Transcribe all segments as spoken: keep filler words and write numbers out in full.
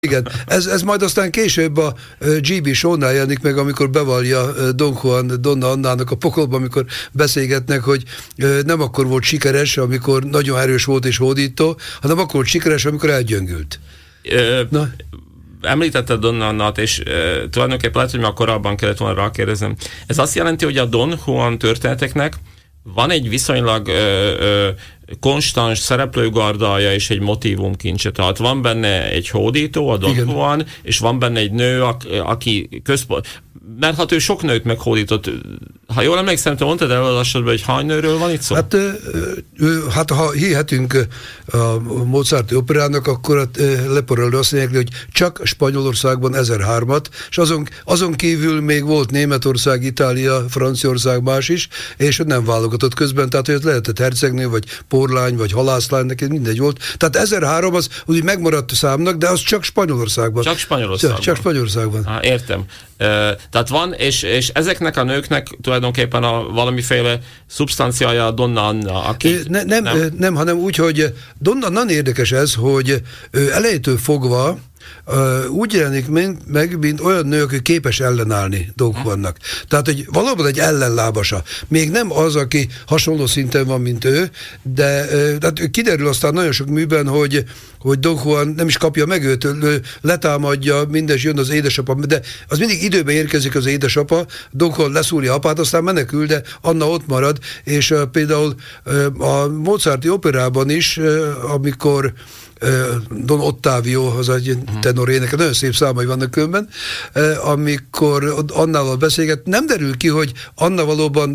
Igen, ez, ez majd aztán később a gé bé Show-nál jelenik meg, amikor bevallja Don Juan Donna Annának a pokolba, amikor beszélgetnek, hogy nem akkor volt sikeres, amikor nagyon erős volt és hódító, hanem akkor volt sikeres, amikor elgyöngült. Ö, Na? Említetted Donna Annát, és e, tulajdonképpen lehet, hogy már korábban kellett volna rákérdeznem. Ez azt jelenti, hogy a Don Juan történeteknek van egy viszonylag ö, ö, konstans szereplőgardája és egy motívumkincse. Tehát van benne egy hódító, a Don Juan, és van benne egy nő, aki központ... Mert hát ő sok nőt meghódított. Ha jól emlékszem, te mondtad előadásodban, hogy hány nőről van itt szó? Hát, hát ha hihetünk a Mozarti operának, akkor a leporelő azt mondják, hogy csak Spanyolországban ezerhármat, és azon, azon kívül még volt Németország, Itália, Franciaország, más is, és nem válogatott közben, tehát hogy lehetett hercegnő, vagy porlány, vagy halászlány, neki mindegy volt. Tehát ezerhárom az úgy megmaradt számnak, de az csak Spanyolországban. Csak Spanyolországban. Csak, csak Spanyolországban. Há, értem. Uh, tehát van, és, és ezeknek a nőknek tulajdonképpen a valamiféle szubstanciája a Donna Anna, aki... Ne, nem, nem? nem, hanem úgy, hogy Donna Anna érdekes ez, hogy elejétől fogva Uh, úgy jelenik meg, mint olyan nő, aki képes ellenállni Don Juannak. Tehát, hogy valóban egy ellenlábasa. Még nem az, aki hasonló szinten van, mint ő, de uh, tehát kiderül aztán nagyon sok műben, hogy, hogy Don Juan nem is kapja meg őt, ő letámadja, mindes jön az édesapa, de az mindig időben érkezik az édesapa, Don Juan leszúrja apát, aztán menekül, de Anna ott marad, és uh, például uh, a Mozarti operában is, uh, amikor Don Ottavio, az egy tenorének, nagyon szép számai vannak különben, amikor Annával beszélget, nem derül ki, hogy Anna valóban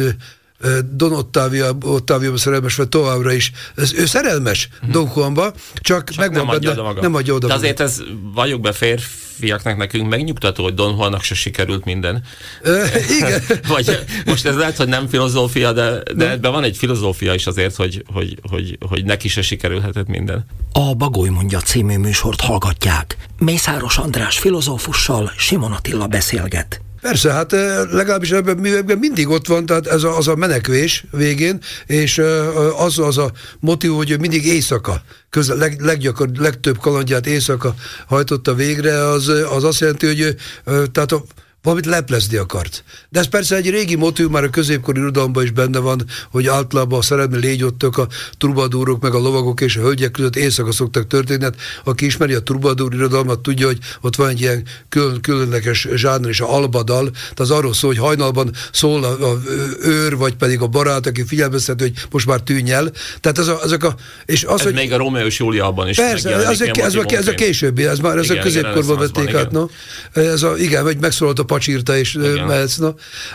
Don Ottavio, Ottavio szerelmes, vagy továbbra is. Ez, ő szerelmes uh-huh. Don Juanba, csak, csak megvan nem adja benne, oda maga. Nem adja oda De maga. azért ez, valljuk be, férfiaknak nekünk megnyugtató, hogy Don Juannak se sikerült minden. Uh, igen. Vagy most ez lehet, hogy nem filozófia, de, de ebben van egy filozófia is azért, hogy, hogy, hogy, hogy neki se sikerülhetett minden. A Bagoly mondja című műsort hallgatják. Mészáros András filozófussal Simon Attila beszélget. Persze, hát legalábbis ebben művekben mindig ott van, tehát ez a, az a menekvés végén, és az az a motiv, hogy mindig éjszaka, közel, leg, leggyakor, legtöbb kalandját éjszaka hajtotta végre, az, az azt jelenti, hogy tehát a valamit leplezni akart. De ez persze egy régi motív, már a középkori irodalomban is benne van, hogy általában a szerelmi légyottok, a trubadúrok, meg a lovagok és a hölgyek között éjszaka szoktak történni. Aki ismeri a trubadúr irodalmat, tudja, hogy ott van egy ilyen külön, különleges zsánr, és a albadal, tehát az arról szól, hogy hajnalban szól a, a őr, vagy pedig a barát, aki figyelmeztető, hogy most már tűnj el. Tehát ez a, ezek a... És az, ez hogy, még a Rómeó és Júliában is persze, ez, ez, ez, a, ez a későbbi, ez már ez igen, a középkorban vették át. No. Ez a, igen, vagy megszólalt a pacsírta, és mehetsz. No.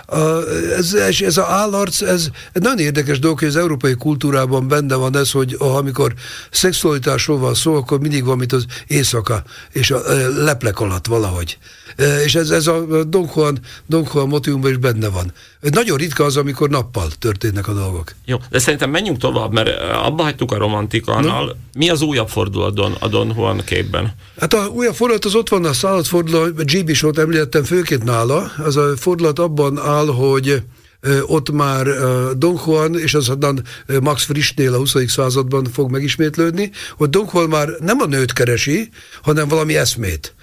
Ez, ez az állarc, ez nagyon érdekes dolog, hogy az európai kultúrában benne van ez, hogy amikor szexualitásról van szó, akkor mindig van, mint az éjszaka, és a leplek alatt valahogy. És ez, ez a Don Juan, Don Juan motivumban is benne van. Nagyon ritka az, amikor nappal történnek a dolgok. Jó, de szerintem menjünk tovább, mert abba hagytuk a romantikánál. No. Mi az újabb fordulat Don, a Don Juan képben? Hát a újabb fordulat az ott van, a szállatfordulat, a gé bé Show-t említettem főként nála. Az a fordulat abban áll, hogy ott már Don Juan, és aztán Max Frischnél a huszadik században fog megismétlődni, hogy Don Juan már nem a nőt keresi, hanem valami eszmét.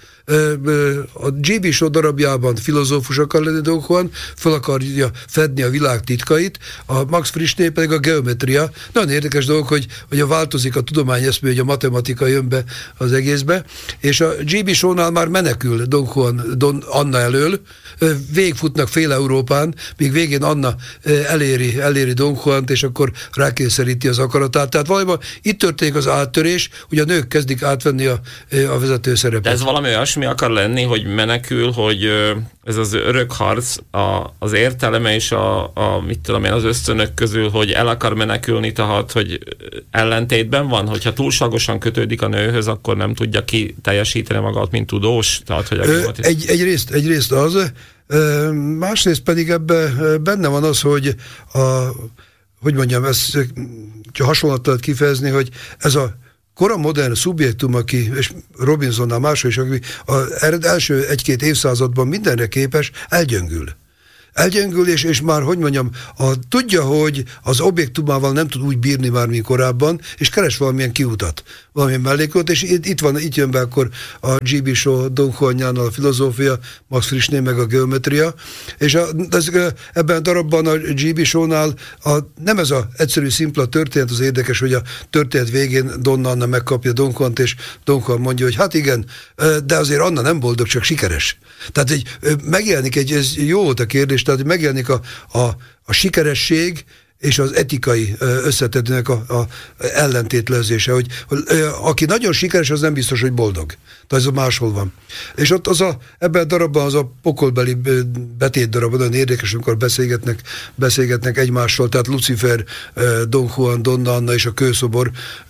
A gé bé Show darabjában filozófus akar lenni Don Juan, fel akarja fedni a világ titkait, a Max Frischnél pedig a geometria. Nagyon érdekes dolog, hogy, hogy a változik a tudomány eszmé, hogy a matematika jön be az egészbe, és a gé bé Show-nál már menekül Don Juan Don Anna elől, végigfutnak fél Európán, míg végén Anna eléri, eléri Don Juant, és akkor rákényszeríti az akaratát. Tehát valójában itt történik az áttörés, hogy a nők kezdik átvenni a, a vezető szerepet. De ez valami olyasmi akar lenni, hogy menekül, hogy ez az örök harc a, az értelme és a, a mit tudom én, az ösztönök közül, hogy el akar menekülni, tehát, hogy ellentétben van, hogyha túlságosan kötődik a nőhöz, akkor nem tudja ki teljesíteni magát, mint tudós. Tehát, hogy Ö, egy, egyrészt, egyrészt az, másrészt pedig ebben benne van az, hogy a, hogy mondjam, ezt hasonlat lehet kifejezni, hogy ez a kora modern szubjektum, aki, és Robinsonnál máshol is, aki az első egy-két évszázadban mindenre képes, elgyöngül. elgyengül, és, és már, hogy mondjam, a, tudja, hogy az objektumával nem tud úgy bírni már, mint korábban, és keres valamilyen kiutat, valamilyen mellékot, és itt, itt van, itt jön be akkor a gé bé Shaw Don Juanjánál a filozófia, Max Frischnél meg a geometria, és a, ez, ebben a darabban a gé bé Shawnál a, nem ez az egyszerű, szimpla történet, az érdekes, hogy a történet végén Donna Anna megkapja Don Juant, és Don Juan mondja, hogy hát igen, de azért Anna nem boldog, csak sikeres. Tehát egy, megjelenik egy, ez jó volt a kérdés, tehát megjelenik a, a, a sikeresség és az etikai összetetőnek a, a ellentétlezése, hogy, hogy aki nagyon sikeres, az nem biztos, hogy boldog. Tehát ez máshol van. És ott az a, ebben a darabban az a pokolbeli betét darab, nagyon érdekes, amikor beszélgetnek, beszélgetnek egymással, tehát Lucifer, Don Juan, Donna Anna és a kőszobor,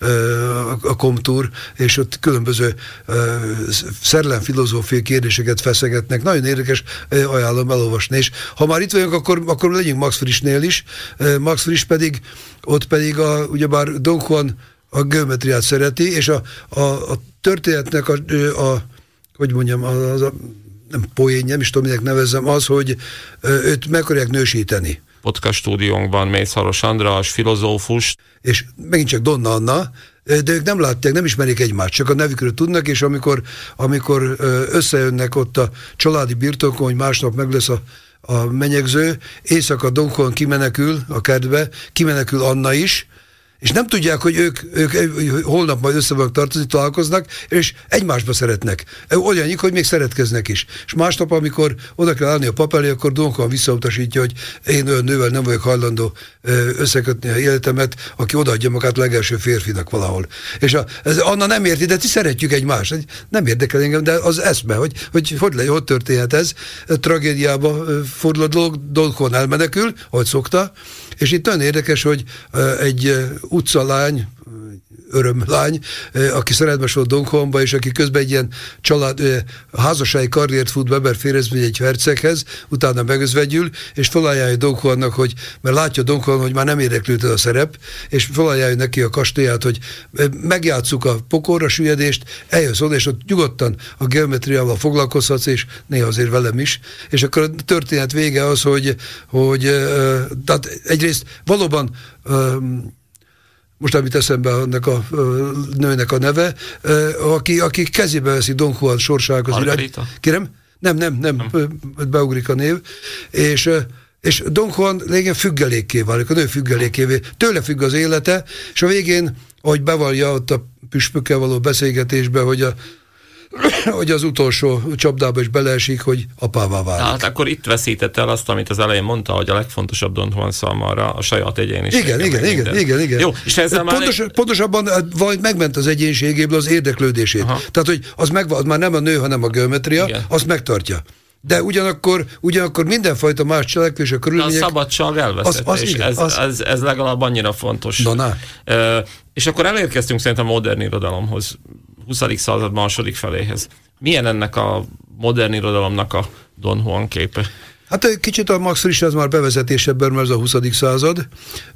a komtúr, és ott különböző szerelemfilozófiai kérdéseket feszegetnek. Nagyon érdekes, ajánlom elolvasni. És ha már itt vagyunk, akkor, akkor legyünk Max Frischnél is. Max Frisch pedig, ott pedig a, ugyebár Don Juan a geometriát szereti, és a, a, a történetnek a, a hogy mondjam, az a, nem poén, nem is tudom, minek nevezzem, az, hogy őt meg akarják nősíteni. Podcast stúdiónkban Mészáros András, filozófus. És megint csak Donna Anna, de ők nem látják, nem ismerik egymást, csak a nevükről tudnak, és amikor, amikor összejönnek ott a családi birtokon, hogy másnap meg lesz a a menyegző, éjszaka Don Juan kimenekül a kertbe, kimenekül Anna is, és nem tudják, hogy ők, ők holnap majd össze fognak tartozni, találkoznak, és egymásba szeretnek. Olyannyik, hogy még szeretkeznek is. És másnap, amikor oda kell állni a pap elé, akkor Don Juan visszautasítja, hogy én olyan nővel nem vagyok hajlandó összekötni a életemet, aki odaadja magát legelső férfinak valahol. És a, ez, Anna nem érti, de ti szeretjük egymást. Nem érdekel engem, de az eszme, hogy hogy, hogy, le, hogy történhet ez. A tragédiába fordul a dolog, Don Juan elmenekül, ahogy szokta, és itt nagyon érdekes, hogy egy utcalány, örömlány, aki szeretne sor Don Juanba, és aki közben egy ilyen család, házassági karriert fut be, mert férjezmegy egy herceghez, utána megözvegyül, és felajánlja Don Juannak, hogy, mert látja Don Juan, hogy már nem érdeklőd a szerep, és felajánlja neki a kastélyát, hogy megjátsszuk a pokorra süllyedést, eljössz oda, és ott nyugodtan a geometriával foglalkozhatsz, és néha azért velem is. És akkor a történet vége az, hogy, hogy tehát egyrészt valóban most amit eszembe ennek a ö, nőnek a neve, ö, aki, aki kezébe veszi Don Juan sorsának az Margarita? Kérem? Nem, nem, nem, nem. beugrik a név. És, és Don Juan lényeg függelékké válik, a nő függelékévé. Tőle függ az élete, és a végén, ahogy bevallja ott a püspökkel való beszélgetésbe, hogy a hogy az utolsó csapdába is beleesik, hogy apává válik. Hát akkor itt veszítette el azt, amit az elején mondta, hogy a legfontosabb Don Juan számára a saját egyénisége. Igen, igen, igen, igen, igen. Jó, és ezzel Pontos, már... Pontosabban vagy megment az egyéniségéből az érdeklődését. Aha. Tehát, hogy az, meg, az már nem a nő, hanem a geometria, igen. Azt megtartja. De ugyanakkor, ugyanakkor mindenfajta más cselekvés a körülmények... De a szabadság elveszett, az, az, és igen, ez, az... Ez, ez legalább annyira fontos. Na, na. E, és akkor elérkeztünk szerintem a modern irodalomhoz, huszadik század második feléhez. Milyen ennek a modern irodalomnak a Don Juan képe? Hát kicsit a Max Frisch az már bevezetésebben, mert ez a huszadik század,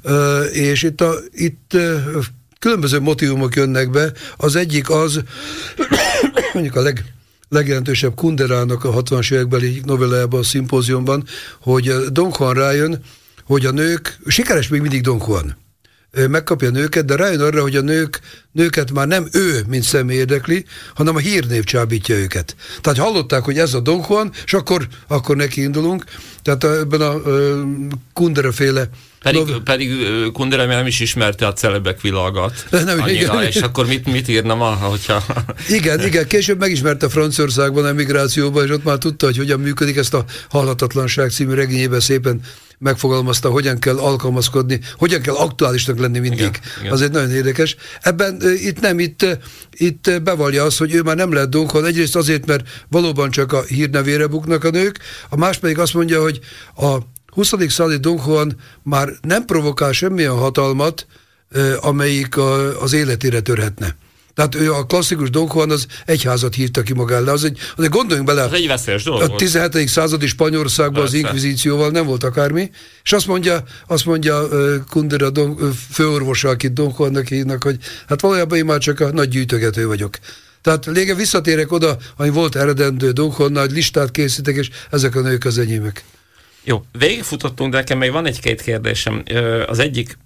és itt, a, itt különböző motivumok jönnek be. Az egyik az, mondjuk a leg... legjelentősebb Kunderának a hatvanas évekbeli novellájában, a szimpóziumban, hogy Don Juan rájön, hogy a nők, sikeres még mindig Don Juan, megkapja a nőket, de rájön arra, hogy a nők, nőket már nem ő, mint személy érdekli, hanem a hírnév csábítja őket. Tehát hallották, hogy ez a Don Juan, és akkor, akkor neki indulunk. Tehát ebben a uh, Kundera-féle Pedig, no, pedig Kundera nem is ismerte a celebek világát nem, annyira, igen, és akkor mit, mit írna ma, hogyha... Igen, igen, később megismerte Franciaországban a emigrációban, és ott már tudta, hogy hogyan működik, ezt a Halhatatlanság című regényében szépen megfogalmazta, hogyan kell alkalmazkodni, hogyan kell aktuálisnak lenni mindig. Igen, igen. Az egy nagyon érdekes. Ebben itt nem, itt, itt bevallja azt, hogy ő már nem lehet Don Juan, egyrészt azért, mert valóban csak a hírnevére buknak a nők, a más pedig azt mondja, hogy a huszadik századi Don Juan már nem provokál semmilyen hatalmat, amelyik a, az életére törhetne. Tehát ő a klasszikus Don Juan az egyházat hívta ki maga ellen. Az egy, azért gondoljunk bele, az egy veszélyes dolog a tizenhetedik századi Spanyolországban az inkvizícióval nem volt akármi, és azt mondja, azt mondja uh, Kundera Don, főorvosa, akit Don Juannak hívnak, hogy hát valójában én már csak a nagy gyűjtögető vagyok. Tehát lége visszatérek oda, ami volt eredendő Don Juannal, hogy listát készítek, és ezek a nők az enyémek. Jó, végigfutottunk, de nekem még van egy-két kérdésem. Az egyik,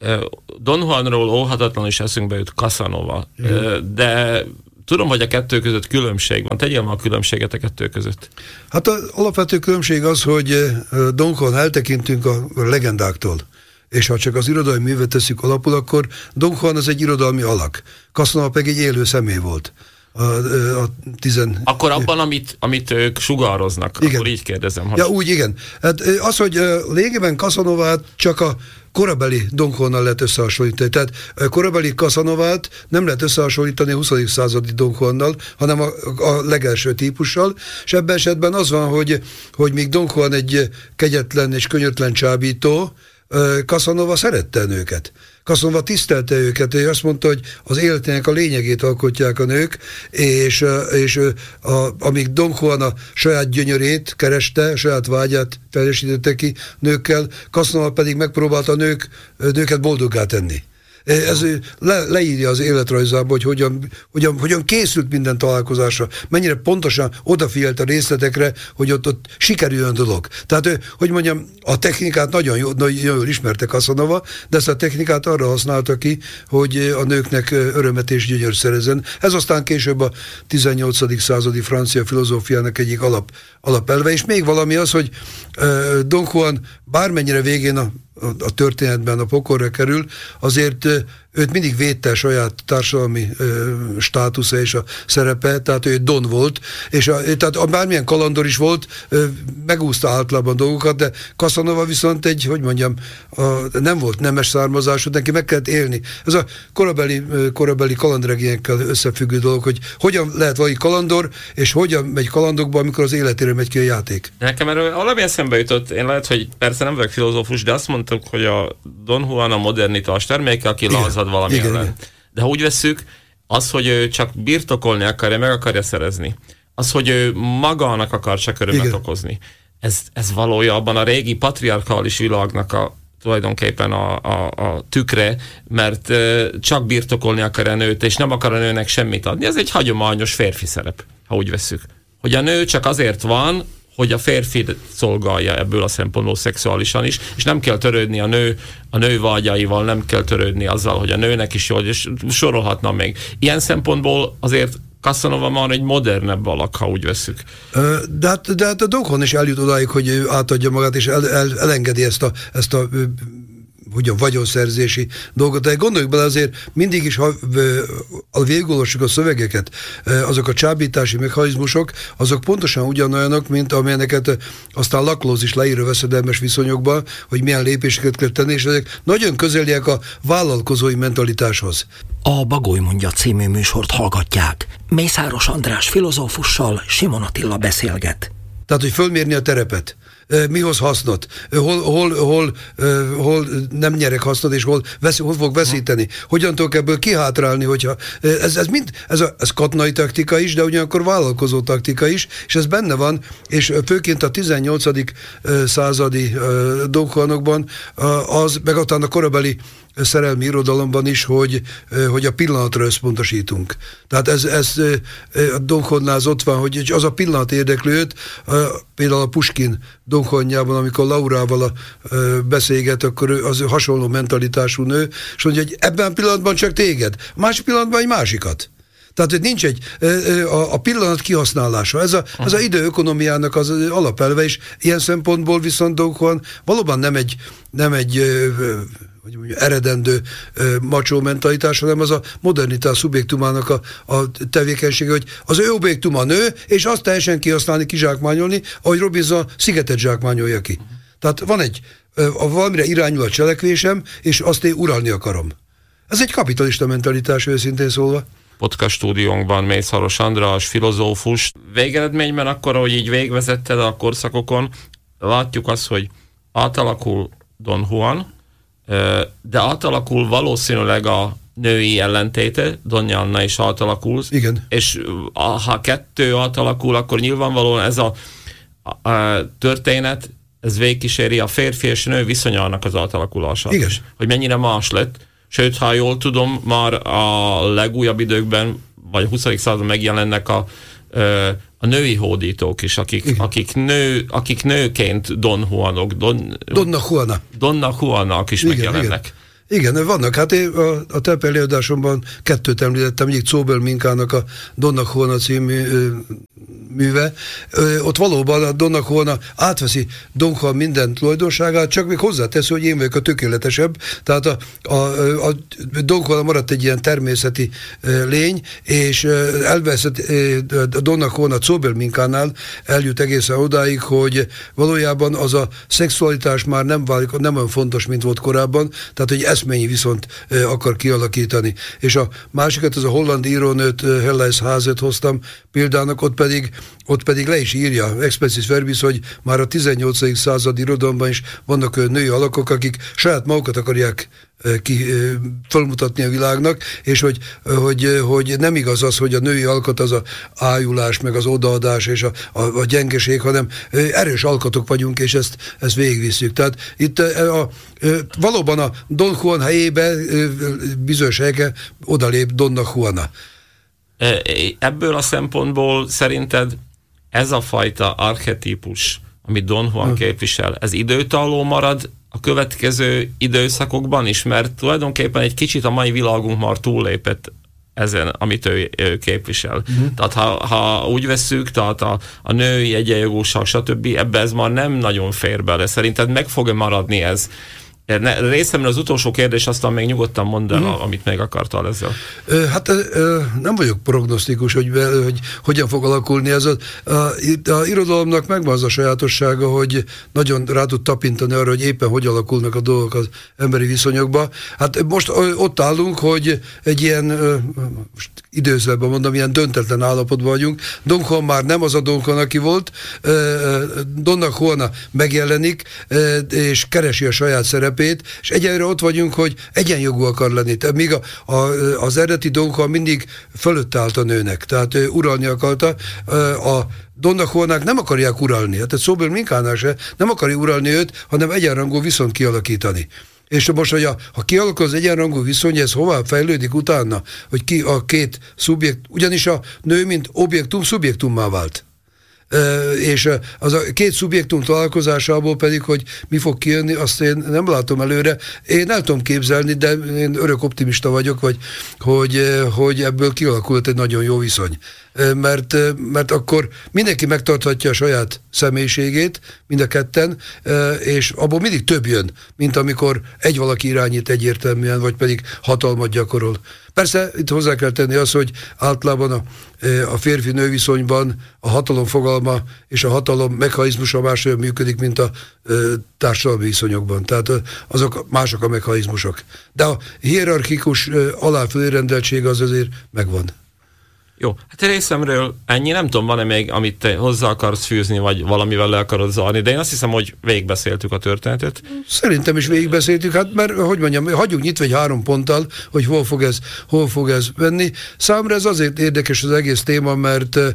Don Juanról óhatatlanul is eszünkbe jut Casanova, hmm. de tudom, hogy a kettő között különbség van. Tegyél ma a különbséget a kettő között. Hát az alapvető különbség az, hogy Don Juan eltekintünk a legendáktól, és ha csak az irodalmi művet tesszük alapul, akkor Don Juan az egy irodalmi alak. Casanova pedig egy élő személy volt. A, a tizen... Akkor abban, amit, amit ők sugároznak, igen. Akkor így kérdezem. Hogy... Ja, úgy, igen. Hát az, hogy lényegében Casanovát csak a korabeli Don Juannal lehet összehasonlítani. Tehát korabeli Casanovát nem lehet összehasonlítani a huszadik századi Don Juannal, hanem a, a legelső típussal, és ebben esetben az van, hogy, hogy míg Don Juan egy kegyetlen és könyörtlen csábító, Casanova szerette a nőket. Casanova tisztelte őket, és azt mondta, hogy az életének a lényegét alkotják a nők, és, és a, amíg Don Juan a saját gyönyörét kereste, a saját vágyát teljesítette ki nőkkel, Casanova pedig megpróbálta a nők, nőket boldoggá tenni. Ez le, leírja az életrajzába, hogy hogyan, hogyan, hogyan készült minden találkozásra, mennyire pontosan odafigyelt a részletekre, hogy ott, ott sikerüljön a dolog. Tehát, hogy mondjam, a technikát nagyon jól, nagyon jól ismerte Casanova, de ezt a technikát arra használta ki, hogy a nőknek örömet és gyönyör szerezzen. Ez aztán később a tizennyolcadik századi francia filozófiának egyik alap, alapelve, és még valami az, hogy Don Juan bármennyire végén a a történetben a pokolra kerül, azért őt mindig védte a saját társadalmi ö, státusza és a szerepe, tehát ő Don volt, és a, tehát a bármilyen kalandor is volt, ö, megúszta általában dolgokat, de Casanova viszont egy, hogy mondjam, a, nem volt nemes származású, neki meg kellett élni. Ez a korabeli, korabeli kalandregényekkel összefüggő dolog, hogy hogyan lehet valami kalandor, és hogyan megy kalandokba, amikor az életéről megy ki a játék. Nekem erről valami eszembe jutott, én lehet, hogy persze nem vagyok filozófus, de azt mondtuk, hogy a Don Juan a modernitás terméke, aki lazad valami igen, ellen. Igen. De ha úgy vesszük, az, hogy ő csak birtokolni akarja, meg akarja szerezni. Az, hogy ő magának akar csak örömet igen. okozni. Ez, ez valójában a régi patriarkális világnak a tulajdonképpen a, a, a tükre, mert uh, csak birtokolni akar a nőt, és nem akar a nőnek semmit adni. Ez egy hagyományos férfi szerep, ha úgy vesszük. Hogy a nő csak azért van, hogy a férfi szolgálja ebből a szempontból szexuálisan is, és nem kell törődni a nő, a nő vágyaival, nem kell törődni azzal, hogy a nőnek is jól, és sorolhatna még. Ilyen szempontból azért Casanova már egy modernebb alak, ha úgy veszük. De hát, de hát a Don Juan is eljut odáig, hogy ő átadja magát, és el, el, elengedi ezt a, ezt a hogyan vagyonszerzési dolgot, de gondoljuk bele azért mindig is, ha végigolvassuk a szövegeket, azok a csábítási mechanizmusok, azok pontosan ugyanolyanok, mint amilyeneket aztán Laclos is leír a veszedelmes viszonyokban, hogy milyen lépéseket kell tenni, és ezek nagyon közeliek a vállalkozói mentalitáshoz. A Bagoly mondja című műsort hallgatják. Mészáros András filozófussal Simon Attila beszélget. Tehát, hogy fölmérni a terepet. Mi hoz hasznot, hol, hol, hol, hol nem nyerek hasznot, és hol, vesz, hol fog veszíteni. Hogyan tudok ebből kihátrálni, hogyha ez, ez mind, ez, a, ez katonai taktika is, de ugyanakkor vállalkozó taktika is, és ez benne van, és főként a tizennyolcadik századi Don Juanokban, az, meg aztán a korabeli szerelmi irodalomban is, hogy, hogy a pillanatra összpontosítunk. Tehát ez, ez a Don Juannál az ott van, hogy az a pillanat érdekli őt, például a Puskin Don Juanjában, amikor Laurával a, beszélget, akkor az hasonló mentalitású nő, és mondja, hogy ebben a pillanatban csak téged, a másik pillanatban egy másikat. Tehát, hogy nincs egy, a, a pillanat kihasználása. Ez a, ez a időökonomiának az alapelve, és ilyen szempontból viszont Don Juan valóban nem egy, nem egy hogy mondjam, eredendő macsó mentalitás, hanem az a modernitás szubjektumának a, a tevékenysége, hogy az ő objektum a nő, és azt teljesen kihasználni, kizsákmányolni, ahogy Robinson szigetet zsákmányolja ki. Tehát van egy, a valamire irányul a cselekvésem, és azt én uralni akarom. Ez egy kapitalista mentalitás, őszintén szólva. Podcast stúdiónkban Mészáros András, filozófus. Végeredményben akkor, ahogy így végvezetted a korszakokon, látjuk azt, hogy átalakul Don Juan, de átalakul valószínűleg a női ellentéte, Doña Anna is átalakul. Igen. És ha kettő átalakul, akkor nyilvánvalóan ez a, a történet, ez végigkíséri a férfi és nő viszonyának az átalakulását. Igen. Hogy mennyire más lett. Sőt, ha jól tudom, már a legújabb időkben, vagy a huszadik században megjelennek a a női hódítók is, akik, akik, nő, akik nőként Don Juanok, Don, Donna Juana. Donna Juanak is igen, megjelennek. Igen. Igen, vannak. Hát én a, a te előadásomban kettőt említettem, egyik Zóbel Minkának a Donna Juana című ö, műve. Ö, ott valóban a Donna Juana átveszi Don Juan minden tulajdonságát, csak még hozzátesz, hogy én vagyok a tökéletesebb. Tehát a, a, a Don Juan maradt egy ilyen természeti ö, lény, és ö, elveszett ö, a Donna Juana Zóbel Minkánál eljut egészen odáig, hogy valójában az a szexualitás már nem válik, nem olyan fontos, mint volt korábban, tehát hogy eszményi viszont ö, akar kialakítani. És a másikat, az a holland írónőt, Hella S. Hazet hoztam példának, ott pedig, ott pedig le is írja, expressis verbis, hogy már a tizennyolcadik század irodalomban is vannak ö, női alakok, akik saját magukat akarják ki felmutatni a világnak, és hogy, hogy, hogy nem igaz az, hogy a női alkat az a ájulás, meg az odaadás és a, a, a gyengeség, hanem erős alkatok vagyunk, és ezt, ezt végigvisszük. Tehát itt a, a, valóban a Don Juan helyébe bizonyos helyeken odalép Donna Juana. Ebből a szempontból szerinted ez a fajta archetípus, amit Don Juan hmm. képvisel, ez időtálló marad a következő időszakokban is, mert tulajdonképpen egy kicsit a mai világunk már túllépett ezen, amit ő, ő képvisel. Uh-huh. Tehát ha, ha úgy vesszük, tehát a, a női egyenjogúság, stb. Ebbe ez már nem nagyon fér bele. Szerinted meg fog-e maradni ez? Ne, részemre az utolsó kérdés, aztán még nyugodtan mondd el, uh-huh. amit még akartál ezzel. Hát nem vagyok prognosztikus, hogy, hogy hogyan fog alakulni ez. A, a, a irodalomnak megvan az a sajátossága, hogy nagyon rá tud tapintani arra, hogy éppen hogy alakulnak a dolgok az emberi viszonyokba. Hát most ott állunk, hogy egy ilyen, most időzőben mondom, ilyen döntetlen állapotban vagyunk. Don Juan már nem az a Don Juan, aki volt. Donna Juana megjelenik, és keresi a saját szerepét, és egyelőre ott vagyunk, hogy egyenjogú akar lenni. Tehát míg a, a, az eredeti Don Juan mindig fölött állt a nőnek, tehát ő uralni akarta. A Donna Juanák nem akarják uralni, tehát Zóbel Minkánál se nem akarja uralni őt, hanem egyenrangú viszont kialakítani. És most, hogy a, ha kialakul az egyenrangú viszony, ez hová fejlődik utána, hogy ki a két szubjekt, ugyanis a nő, mint objektum, szubjektummá vált. Uh, és uh, az a két szubjektum találkozásából pedig, hogy mi fog kijönni, azt én nem látom előre. Én el tudom képzelni, de én örök optimista vagyok, hogy, hogy, uh, hogy ebből kialakult egy nagyon jó viszony. Uh, mert, uh, mert akkor mindenki megtarthatja a saját személyiségét, mind a ketten, uh, és abból mindig több jön, mint amikor egy valaki irányít egyértelműen, vagy pedig hatalmat gyakorol. Persze itt hozzá kell tenni azt, hogy általában a, a férfi-nő viszonyban a hatalom fogalma és a hatalom mechanizmusa máshogy működik, mint a e, társadalmi viszonyokban. Tehát azok mások a mechanizmusok. De a hierarchikus e, aláfölrendeltség az azért megvan. Jó, hát részemről ennyi, nem tudom, van-e még, amit te hozzá akarsz fűzni, vagy valamivel le akarod zárni, de én azt hiszem, hogy végigbeszéltük a történetet. Szerintem is végigbeszéltük, hát mert, hogy mondjam, hagyjuk nyitva egy három ponttal, hogy hol fog ez, hol fog ez venni. Számomra ez azért érdekes az egész téma, mert ö,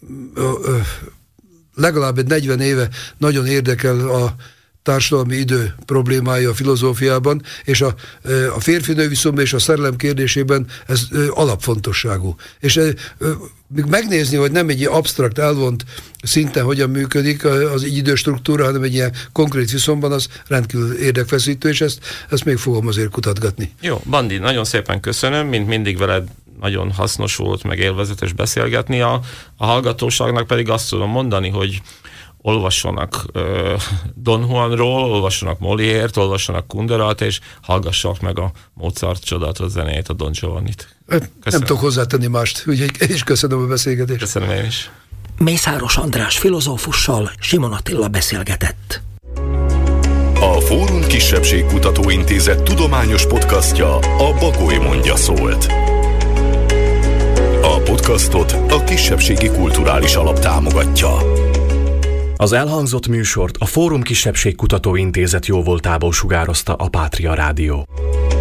ö, legalább egy negyven éve nagyon érdekel a társadalmi idő problémája a filozófiában, és a, a férfi-nő viszonyban és a szerelem kérdésében ez alapfontosságú. És még megnézni, hogy nem egy absztrakt, elvont szinten hogyan működik az így időstruktúra, hanem egy ilyen konkrét viszonyban, az rendkívül érdekfeszítő, és ezt, ezt még fogom azért kutatgatni. Jó, Bandi, nagyon szépen köszönöm, mint mindig veled nagyon hasznos volt, meg élvezetes beszélgetni. A, a hallgatóságnak pedig azt tudom mondani, hogy olvassanak uh, Don Juanról, olvassanak Moliért, olvassanak Kunderát, és hallgassák meg a Mozart csodálatos zenét, a Don Giovannit. Köszönöm. Nem tudok hozzátenni mást, úgyhogy és köszönöm a beszélgetést. Köszönöm én is. Mészáros András filozófussal Simon Attila beszélgetett. A Fórum Kisebbségkutató Intézet tudományos podcastja a Bagoly mondja szólt. A podcastot a Kisebbségi Kulturális Alap támogatja. Az elhangzott műsort a Fórum Kisebbségkutató Intézet jóvoltából sugározta a Pátria Rádió.